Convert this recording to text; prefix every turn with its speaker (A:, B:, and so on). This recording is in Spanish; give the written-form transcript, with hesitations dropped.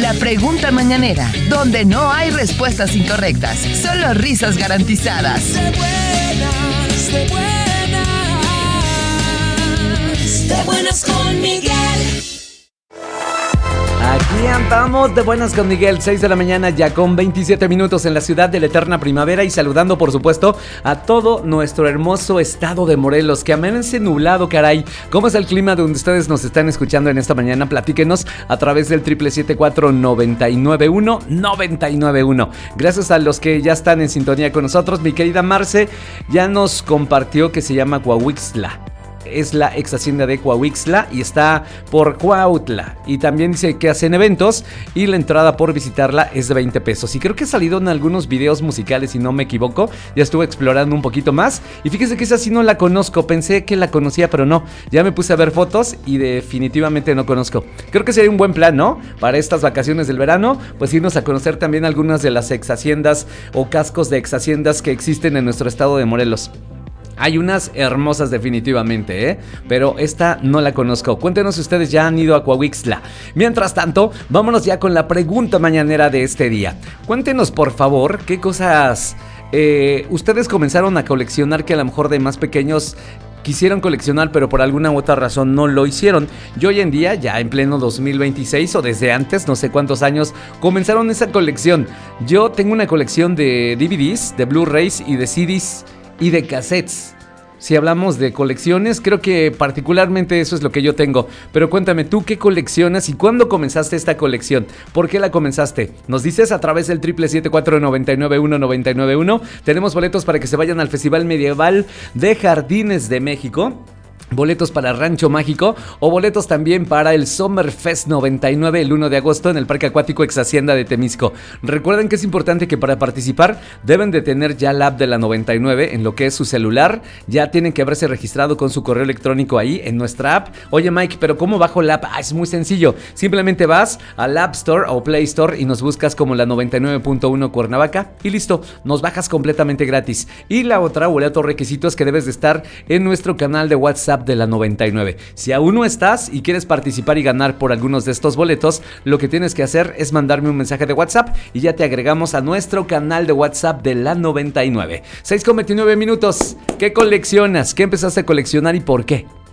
A: La pregunta mañanera, donde no hay respuestas incorrectas, solo risas garantizadas.
B: De buenas con Miguel.
C: Aquí andamos de buenas con Miguel, 6 de la mañana ya con 27 minutos en la ciudad de la eterna primavera y saludando por supuesto a todo nuestro hermoso estado de Morelos, que amanece nublado, caray. ¿Cómo es el clima de donde ustedes nos están escuchando en esta mañana? Platíquenos a través del 777-499-1991. Gracias a los que ya están en sintonía con nosotros. Mi querida Marce ya nos compartió que se llama Coahuixtla. Es la ex hacienda de Coahuixtla y está por Cuautla. Y también dice que hacen eventos y la entrada por visitarla es de 20 pesos. Y creo que ha salido en algunos videos musicales, si no me equivoco. Ya estuve explorando un poquito más. Y fíjese que esa sí no la conozco. Pensé que la conocía, pero no. Ya me puse a ver fotos y definitivamente no conozco. Creo que sería un buen plan, ¿no? Para estas vacaciones del verano, pues irnos a conocer también algunas de las ex haciendas o cascos de ex haciendas que existen en nuestro estado de Morelos. Hay unas hermosas definitivamente, pero esta no la conozco. Cuéntenos si ustedes ya han ido a Coahuixtla. Mientras tanto, vámonos ya con la pregunta mañanera de este día. Cuéntenos por favor qué cosas ustedes comenzaron a coleccionar que a lo mejor de más pequeños quisieron coleccionar, pero por alguna u otra razón no lo hicieron. Y hoy en día, ya en pleno 2026 o desde antes, no sé cuántos años, comenzaron esa colección. Yo tengo una colección de DVDs, de Blu-rays y de CDs y de cassettes. Si hablamos de colecciones, creo que particularmente eso es lo que yo tengo. Pero cuéntame, ¿tú qué coleccionas y cuándo comenzaste esta colección? ¿Por qué la comenzaste? Nos dices a través del 777-499-1991. Tenemos boletos para que se vayan al Festival Medieval de Jardines de México, boletos para Rancho Mágico o boletos también para el Summerfest 99 el 1 de agosto en el Parque Acuático Ex Hacienda de Temisco. Recuerden que es importante que para participar deben de tener ya la app de la 99 en lo que es su celular. Ya tienen que haberse registrado con su correo electrónico ahí en nuestra app. Oye Mike, ¿pero cómo bajo la app? Es muy sencillo. Simplemente vas al App Store o Play Store y nos buscas como la 99.1 Cuernavaca y listo, nos bajas completamente gratis. Y la otra o el otro requisito es que debes de estar en nuestro canal de WhatsApp de la 99. Si aún no estás y quieres participar y ganar por algunos de estos boletos, lo que tienes que hacer es mandarme un mensaje de WhatsApp y ya te agregamos a nuestro canal de WhatsApp de la 99. 6:29 minutos. ¿Qué coleccionas? ¿Qué empezaste a coleccionar y por qué?